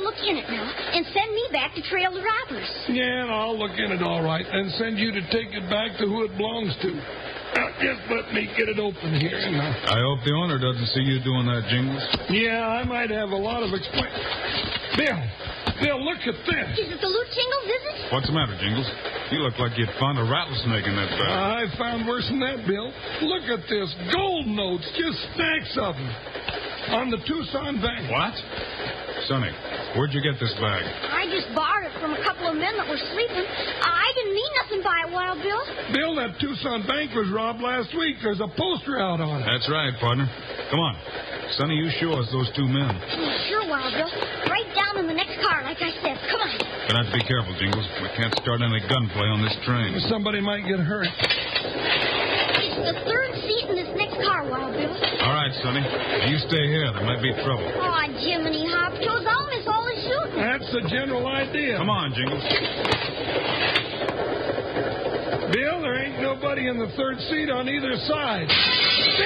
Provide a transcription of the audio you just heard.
look in it now and send me back to trail the robbers. Yeah, I'll look in it all right and send you to take it back to who it belongs to. Now, just let me get it open here. I hope the owner doesn't see you doing that, Jingles. Yeah, I might have a lot of Bill, look at this. Is it the loot Jingles, is it? What's the matter, Jingles? You look like you'd found a rattlesnake in that bag. I found worse than that, Bill. Look at this. Gold notes, just stacks of them. On the Tucson Bank. What? Sonny, where'd you get this bag? I just borrowed it from a couple of men that were sleeping. I didn't mean nothing by it, Wild Bill. Bill, that Tucson Bank was robbed last week. There's a poster out on it. That's right, partner. Come on. Sonny, you show us those two men. Sure, Wild Bill. Right down in the next car, like I said. Come on. Gonna have to be careful, Jingles. We can't start any gunplay on this train. Somebody might get hurt. It's the third seat in this next car, Wild Bill. All right, Sonny. You stay here. There might be trouble. Oh, Jiminy Hoptoes, I'll miss all the shooting. That's the general idea. Come on, Jingles. Bill, there ain't nobody in the third seat on either side.